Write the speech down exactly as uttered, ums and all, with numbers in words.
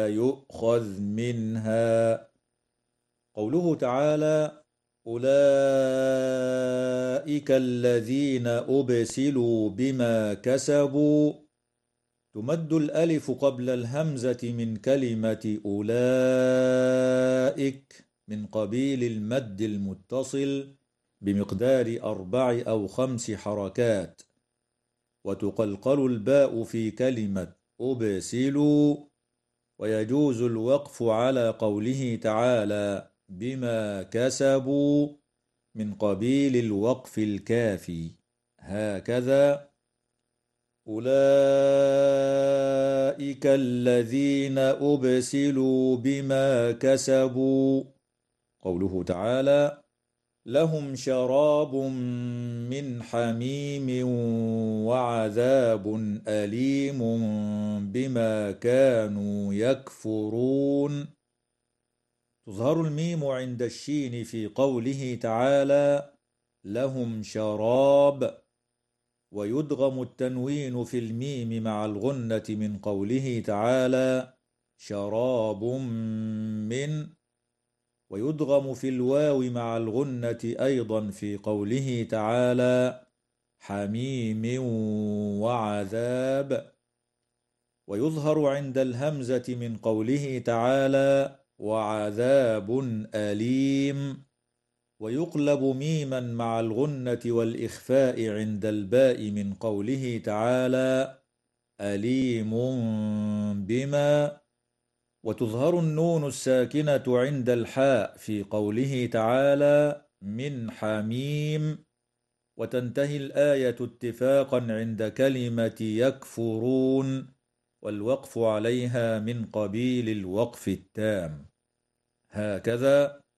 يؤخذ منها. قوله تعالى: أولئك الذين أبسلوا بما كسبوا، تمد الألف قبل الهمزة من كلمة أولئك من قبيل المد المتصل بمقدار أربع أو خمس حركات، وتقلقل الباء في كلمة أبسلوا، ويجوز الوقف على قوله تعالى بما كسبوا من قبيل الوقف الكافي. هكذا: أولئك الذين أبسلوا بما كسبوا. قوله تعالى: لهم شراب من حميم وعذاب أليم بما كانوا يكفرون. تظهر الميم عند الشين في قوله تعالى لهم شراب، ويدغم التنوين في الميم مع الغنة من قوله تعالى شراب من، ويدغم في الواو مع الغنة أيضا في قوله تعالى حميم وعذاب. ويظهر عند الهمزة من قوله تعالى وعذاب أليم، ويقلب ميما مع الغنة والإخفاء عند الباء من قوله تعالى أليم بما. وتظهر النون الساكنة عند الحاء في قوله تعالى من حميم. وتنتهي الآية اتفاقا عند كلمة يكفرون، والوقف عليها من قبيل الوقف التام. هكذا